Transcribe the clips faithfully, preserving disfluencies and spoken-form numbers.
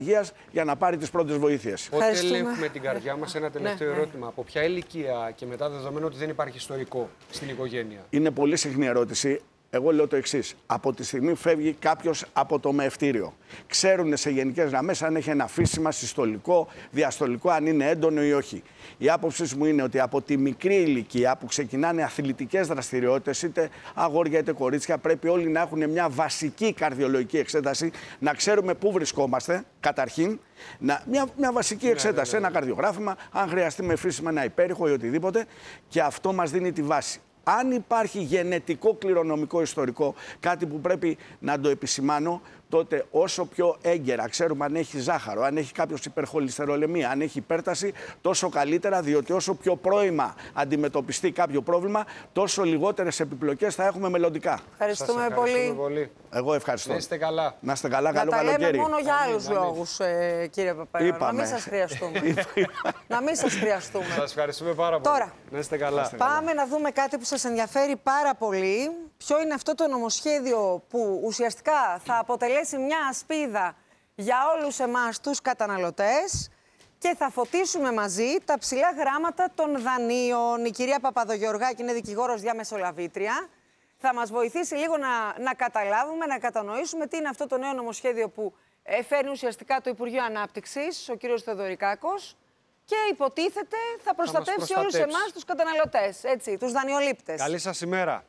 υγείας για να πάρει τις πρώτες βοήθειες. Πότε ελέγχουμε την καρδιά μας? Ένα τελευταίο ναι, ερώτημα. Ναι. Από ποια ηλικία και μετά, δεδομένου ότι δεν υπάρχει ιστορικό στην οικογένεια? Είναι πολύ συχνή ερώτηση. Εγώ λέω το εξής. Από τη στιγμή φεύγει κάποιος από το μεευτήριο. Ξέρουν σε γενικές γραμμές αν έχει ένα φύσιμα συστολικό, διαστολικό, αν είναι έντονο ή όχι. Η άποψη μου είναι ότι από τη μικρή ηλικία που ξεκινάνε αθλητικές δραστηριότητες, είτε αγόρια είτε κορίτσια, πρέπει όλοι να έχουν μια βασική καρδιολογική εξέταση, να ξέρουμε πού βρισκόμαστε, καταρχήν. Να, μια, μια βασική ναι, εξέταση, ναι, ναι, ναι. ένα καρδιογράφημα, αν χρειαστεί με φύσιμα, ένα υπέρηχο ή οτιδήποτε, και αυτό μας δίνει τη βάση. Αν υπάρχει γενετικό κληρονομικό ιστορικό, κάτι που πρέπει να το επισημάνω, τότε όσο πιο έγκαιρα ξέρουμε αν έχει ζάχαρο, αν έχει κάποιος υπερχολυστερολεμία, αν έχει υπέρταση, τόσο καλύτερα, διότι όσο πιο πρώιμα αντιμετωπιστεί κάποιο πρόβλημα, τόσο λιγότερες επιπλοκές θα έχουμε μελλοντικά. Ευχαριστούμε, ευχαριστούμε πολύ. πολύ. Εγώ ευχαριστώ. Να είστε καλά. Να είστε καλά, να καλό τα καλοκαίρι. λέμε μόνο για άλλους λόγους, ε, κύριε Παπαϊωάννου. Να μην σας χρειαστούμε. να μην σας χρειαστούμε. Σας ευχαριστούμε πάρα πολύ. Τώρα, να είστε καλά. Πάμε να δούμε κάτι που σας ενδιαφέρει πάρα πολύ. Ποιο είναι αυτό το νομοσχέδιο που ουσιαστικά θα αποτελέσει μια ασπίδα για όλους εμάς τους καταναλωτές και θα φωτίσουμε μαζί τα ψηλά γράμματα των δανείων. Η κυρία Παπαδογεωργάκη είναι δικηγόρος διαμεσολαβήτρια. Θα μας βοηθήσει λίγο να, να καταλάβουμε, να κατανοήσουμε τι είναι αυτό το νέο νομοσχέδιο που φέρνει ουσιαστικά το Υπουργείο Ανάπτυξης, ο κύριος Θεοδωρικάκος, και υποτίθεται θα προστατεύσει, θα όλους εμάς τους καταναλωτές, έτσι, τους δανειολήπτες. Καλή σας ημέρα.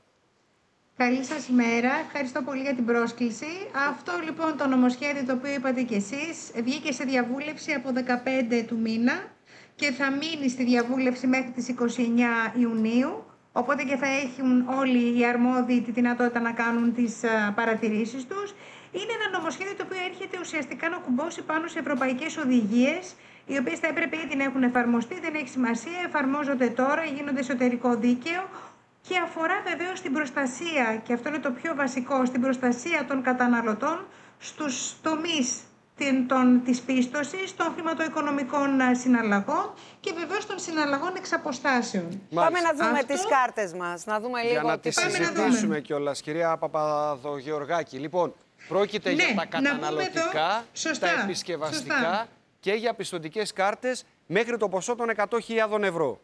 Καλή σας ημέρα. Ευχαριστώ πολύ για την πρόσκληση. Αυτό λοιπόν το νομοσχέδιο το οποίο είπατε κι εσείς βγήκε σε διαβούλευση από δεκαπέντε του μήνα και θα μείνει στη διαβούλευση μέχρι τις είκοσι εννέα Ιουνίου. Οπότε και θα έχουν όλοι οι αρμόδιοι τη δυνατότητα να κάνουν τις παρατηρήσεις τους. Είναι ένα νομοσχέδιο το οποίο έρχεται ουσιαστικά να κουμπώσει πάνω σε ευρωπαϊκές οδηγίες, οι οποίες θα έπρεπε ήδη να έχουν εφαρμοστεί, δεν έχει σημασία, εφαρμόζονται τώρα, γίνονται εσωτερικό δίκαιο. Και αφορά βεβαίως την προστασία, και αυτό είναι το πιο βασικό, στην προστασία των καταναλωτών στους τομείς των, της πίστοσης, των χρηματοοικονομικών συναλλαγών και βεβαίως των συναλλαγών εξ αποστάσεων. Πάμε να δούμε αυτό... τις κάρτες μας, να δούμε λίγο... Για να τις συζητήσουμε κιόλας, κυρία Παπαδογεωργάκη. Λοιπόν, πρόκειται ναι, για τα καταναλωτικά, σωστά, τα επισκευαστικά σωστά. και για πιστωτικές κάρτες μέχρι το ποσό των εκατό χιλιάδων ευρώ.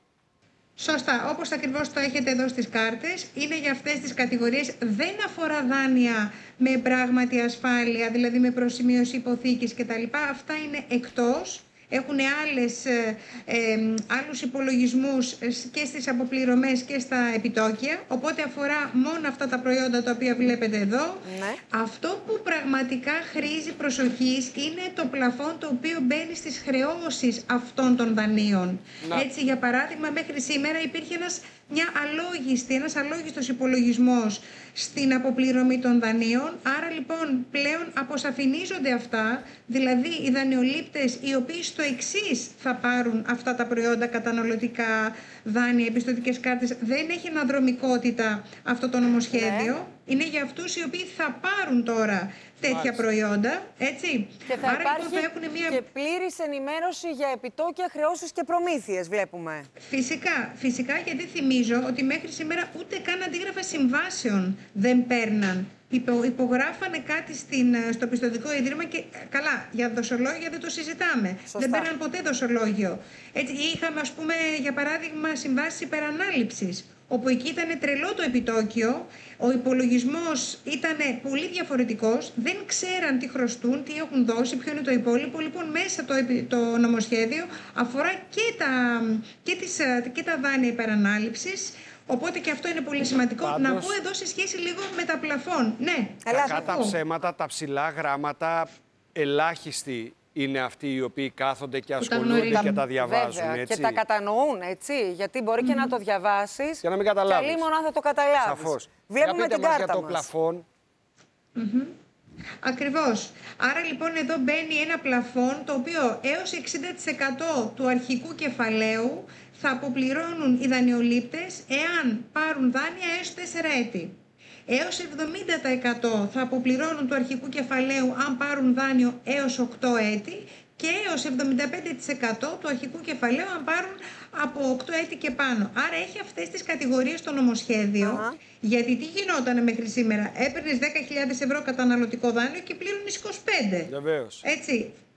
Σωστά, όπως ακριβώς το έχετε εδώ στις κάρτες, είναι για αυτές τις κατηγορίες, δεν αφορά δάνεια με πράγματι ασφάλεια, δηλαδή με προσημείωση υποθήκης κτλ. Αυτά είναι εκτός, έχουν άλλες, ε, ε, άλλους υπολογισμούς και στις αποπληρωμές και στα επιτόκια, οπότε αφορά μόνο αυτά τα προϊόντα τα οποία βλέπετε εδώ. Ναι. Αυτό που πραγματικά χρήζει προσοχής είναι το πλαφόν το οποίο μπαίνει στις χρεώσεις αυτών των δανείων. Να. Έτσι, για παράδειγμα, μέχρι σήμερα υπήρχε ένας, μια αλόγιστη, ένας αλόγιστος υπολογισμός στην αποπληρωμή των δανείων. Άρα λοιπόν πλέον αποσαφηνίζονται αυτά, δηλαδή οι δανειολήπτες οι οποίοι στο εξής θα πάρουν αυτά τα προϊόντα, καταναλωτικά δάνεια, επιστωτικές κάρτες, δεν έχει αναδρομικότητα αυτό το νομοσχέδιο. Ναι. Είναι για αυτούς οι οποίοι θα πάρουν τώρα τέτοια Μάλιστα. προϊόντα, έτσι. Και θα Άρα, υπάρχει λοιπόν, θα έχουν μια... και πλήρης ενημέρωση για επιτόκια, χρεώσεις και προμήθειες, βλέπουμε. Φυσικά, φυσικά, γιατί θυμίζω ότι μέχρι σήμερα ούτε καν αντίγραφα συμβάσεων δεν παίρναν. Υπο, υπογράφανε κάτι στην, στο πιστωτικό ίδρυμα και καλά, για δοσολόγια δεν το συζητάμε. Σωστά. Δεν παίρναν ποτέ δοσολόγιο. Έτσι, είχαμε, ας πούμε, για παράδειγμα, συμβάσεις υπερανάληψης, όπου εκεί ήταν τρελό το επιτόκιο, ο υπολογισμός ήταν πολύ διαφορετικός, δεν ξέραν τι χρωστούν, τι έχουν δώσει, ποιο είναι το υπόλοιπο. Λοιπόν, μέσα το, το νομοσχέδιο αφορά και τα, και, τις, και τα δάνεια υπερανάληψης, οπότε και αυτό είναι πολύ σημαντικό. Πάντως, να πω εδώ σε σχέση λίγο με τα πλαφόν. Ναι, κακά τα ψέματα, τα ψηλά γράμματα, ελάχιστοι είναι αυτοί οι οποίοι κάθονται και ασχολούνται τα και τα διαβάζουν. Βέβαια, έτσι. Και τα κατανοούν, έτσι. Γιατί μπορεί mm. και να το διαβάσεις και να μην καταλάβεις. Και αλλήμον αν θα το καταλάβεις. Σαφώς. Βλέπουμε την κάρτα για το μας. πλαφόν. Mm-hmm. Ακριβώς. Άρα λοιπόν εδώ μπαίνει ένα πλαφόν το οποίο έως εξήντα τοις εκατό του αρχικού κεφαλαίου θα αποπληρώνουν οι δανειολήπτες εάν πάρουν δάνεια έως τέσσερα έτη. Έως εβδομήντα τοις εκατό θα αποπληρώνουν του αρχικού κεφαλαίου αν πάρουν δάνειο έως οκτώ έτη και έως εβδομήντα πέντε τοις εκατό του αρχικού κεφαλαίου αν πάρουν από οκτώ έτη και πάνω. Άρα έχει αυτές τις κατηγορίες στο νομοσχέδιο. Uh-huh. Γιατί τι γινόταν μέχρι σήμερα? Έπαιρνες δέκα χιλιάδες ευρώ καταναλωτικό δάνειο και πλήρωνες είκοσι πέντε. Βεβαίως. Έτσι.